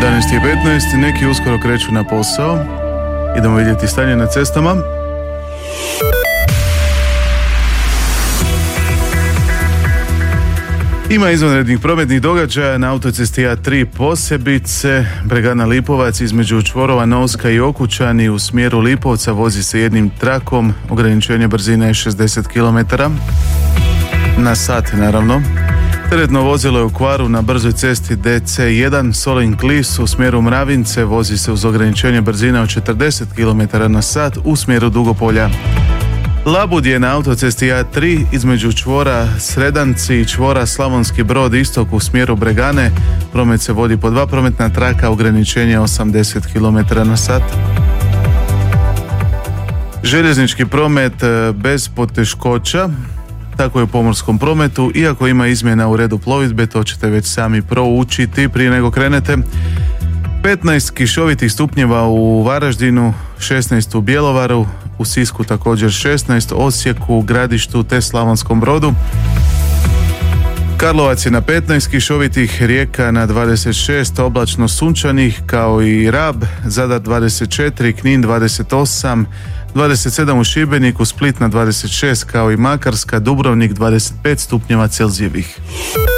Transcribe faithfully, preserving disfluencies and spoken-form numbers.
jedanaest i petnaest, neki uskoro kreću na posao. Idemo vidjeti stanje na cestama. Ima izvanrednih prometnih događaja na autocesti A tri, posebice Bregana Lipovac između čvorova Novska i Okučani u smjeru Lipovca vozi se jednim trakom, ograničenje brzine je šezdeset kilometara na sat naravno. Teretno vozilo je u kvaru na brzoj cesti D C jedan Solin Klis u smjeru Mravince, vozi se uz ograničenje brzine od četrdeset kilometara na sat u smjeru Dugopolja. Labud je na autocesti A tri između čvora Sredanci i čvora Slavonski Brod istok u smjeru Bregane. Promet se vodi po dva prometna traka, ograničenje osamdeset kilometara na sat. Željeznički promet bez poteškoća, tako je u pomorskom prometu, iako ima izmjena u redu plovidbe, to ćete već sami proučiti prije nego krenete. petnaest kišovitih stupnjeva u Varaždinu, šesnaest u Bjelovaru, u Sisku također šesnaest, Osijeku, Gradištu te Slavonskom Brodu. Karlovac je na petnaest kišovitih, Rijeka na dvadeset šest, oblačno sunčanih kao i Rab, Zadar dvadeset četiri, Knin dvadeset osam, dvadeset sedam u Šibeniku, Split na dvadeset šest kao i Makarska, Dubrovnik dvadeset pet stupnjeva Celzijevih.